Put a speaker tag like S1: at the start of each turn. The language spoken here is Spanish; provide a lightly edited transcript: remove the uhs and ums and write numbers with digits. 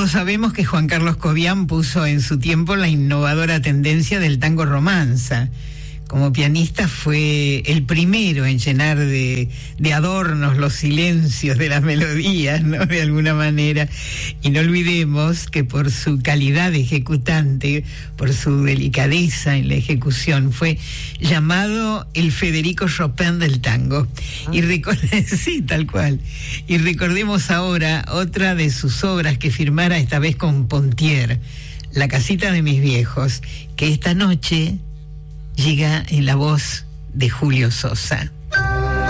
S1: Todos sabemos que Juan Carlos Cobian puso en su tiempo la innovadora tendencia del tango romanza. Como pianista fue el primero en llenar de adornos los silencios de las melodías, ¿no? De alguna manera. Y no olvidemos que por su calidad de ejecutante, por su delicadeza en la ejecución, fue llamado el Federico Chopin del tango. Sí, tal cual. Y recordemos ahora otra de sus obras que firmara esta vez con Pontier, La casita de mis viejos, que esta noche llega en la voz de Julio Sosa.